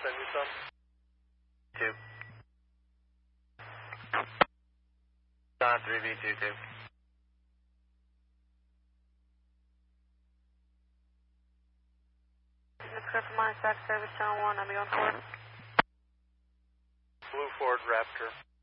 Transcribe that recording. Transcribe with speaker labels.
Speaker 1: send you some. 2. Don 3B22.
Speaker 2: Mine, stack service channel 1, I'll be on Ford.
Speaker 1: Blue Ford Raptor.